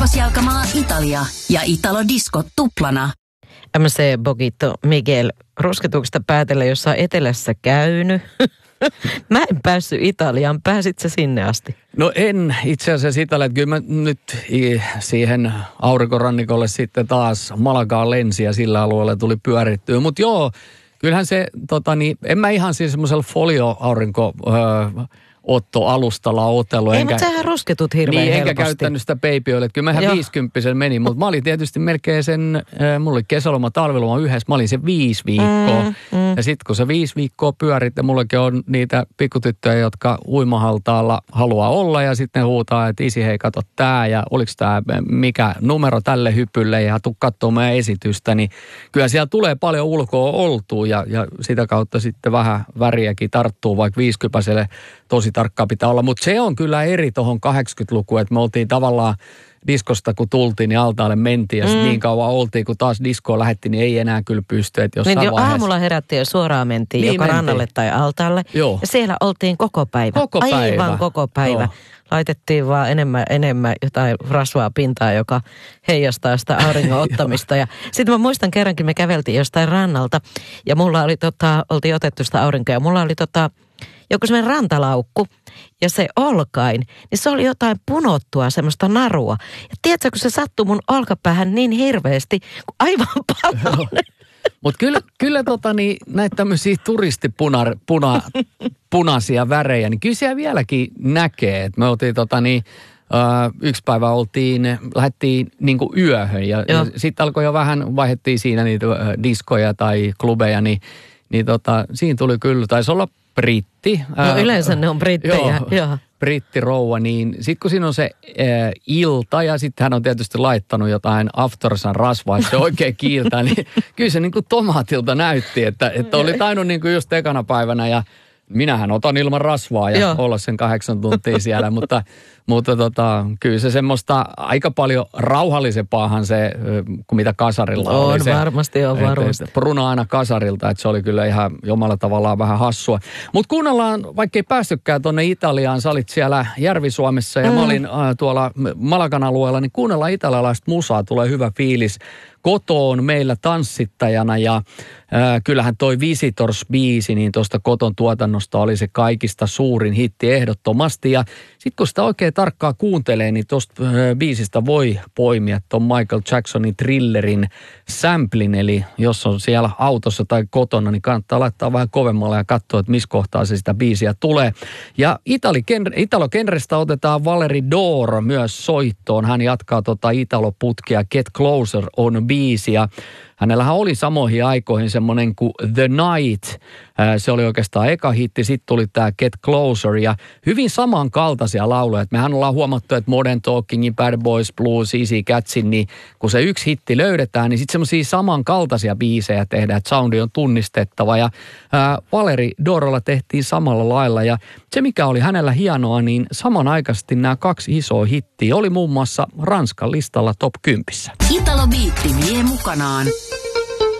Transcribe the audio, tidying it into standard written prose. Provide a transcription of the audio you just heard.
kakkosjalkamaa Italia ja Italo Disco tuplana. MC Bogito Miguel, rusketuksesta päätellä, jossa on etelässä käynyt. Mä en päässyt Italiaan. Pääsit sä sinne asti? No en itse asiassa Italiaan. Kyllä mä nyt siihen aurinkorannikolle sitten taas Malagaan lensi ja sillä alueella tuli pyörittyä. Mutta joo, kyllähän se, en mä ihan siis semmoisella folioaurinko Otto-alustalla otellut. Ei, mutta sähän rusketut hirveän niin, helposti. Enkä käyttänyt sitä baby-oilet. Kyllä mä ihan 50 meni, mutta mä olin tietysti melkein sen, mulla oli kesäloma, talviloma yhdessä, mä olin se 5 viikkoa. Ja sitten kun se 5 viikkoa pyörit, ja mullakin on niitä pikkutyttöjä, jotka uimahaltaalla haluaa olla, ja sitten ne huutaa, että isi hei, kato tää, ja oliko tää mikä numero tälle hypylle, ja tuu kattoo meidän esitystä, niin kyllä siellä tulee paljon ulkoa oltua, ja sitä kautta sitten vähän väriäkin tarttuu, vaikka 50-päiselle tosi tarkkaa pitää olla, mutta se on kyllä eri tuohon 80-lukuun, että me oltiin tavallaan diskosta, kun tultiin, niin altaalle mentiin ja niin kauan oltiin, kun taas diskoon lähdettiin, niin ei enää kyllä pysty. Että niin jo aamulla herättiin ja suoraan mentiin niin joko mentiin rannalle tai altaalle. Joo. Ja siellä oltiin koko päivä. Aivan koko päivä. Joo. Laitettiin vaan enemmän jotain rasvaa pintaa, joka heijastaa sitä auringon ottamista. Ja sitten mä muistan kerrankin, me käveltiin jostain rannalta ja mulla oli oltiin otettu sitä aurinkoa ja mulla oli joku semmoinen rantalaukku ja se olkain, niin se oli jotain punottua semmoista narua. Ja tiedätkö, kun se sattui mun olkapäähän niin hirveästi, kun aivan paloinen. Mutta kyllä näitä tämmöisiä turistipunaisia värejä, niin kyllä siellä vieläkin näkee. Et me oltiin yksi päivä lähdettiin niinku yöhön ja sitten alkoi jo vähän, vaihdettiin siinä niitä diskoja tai klubeja, niin siinä tuli kyllä, taisi olla britti. No yleensä ne on brittejä. Joo. Brittirouva, niin sitten kun siinä on se ilta ja sitten hän on tietysti laittanut jotain aftersun rasvaa, että se oikein kiiltää, niin kyllä se niin kuin tomaatilta näytti, että oli tainnut niin kuin just ekana päivänä ja minähän otan ilman rasvaa ja olla sen 8 tuntia siellä, mutta kyllä se semmoista aika paljon rauhallisempaahan se, kuin mitä kasarilla oli. On varmasti. Bruna aina kasarilta, että se oli kyllä ihan jomalla tavallaan vähän hassua. Mutta kuunnellaan, vaikka ei päästykään tuonne Italiaan, sä olit siellä Järvi-Suomessa ja mä olin tuolla Malagan alueella, niin kuunnellaan italialaista musaa, tulee hyvä fiilis. Kotoon meillä tanssittajana ja kyllähän toi Visitors-biisi, niin tuosta Koton tuotannosta oli se kaikista suurin hitti ehdottomasti. Ja sitten kun sitä oikein tarkkaan kuuntelee, niin tuosta biisistä voi poimia tuon Michael Jacksonin Thrillerin samplin. Eli jos on siellä autossa tai kotona, niin kannattaa laittaa vähän kovemmalle ja katsoa, että missä kohtaa se sitä biisiä tulee. Ja Italo-genrestä otetaan Valerie Doro myös soittoon. Hän jatkaa Italo-putkia Get Closer on biisi ja hänellähän oli samoihin aikoihin semmoinen kuin The Night. Se oli oikeastaan eka hitti, sitten tuli tämä Get Closer ja hyvin samankaltaisia lauluja. Mehän ollaan huomattu, että Modern Talkingin, Bad Boys Blues, Easy Catsin, niin kun se yksi hitti löydetään, niin sitten semmoisia samankaltaisia biisejä tehdään, että soundi on tunnistettava. Ja Valerie Dorolla tehtiin samalla lailla ja se mikä oli hänellä hienoa, niin samanaikaisesti nämä 2 isoa hittiä oli muun muassa Ranskan listalla top 10. Italo Beat vie mukanaan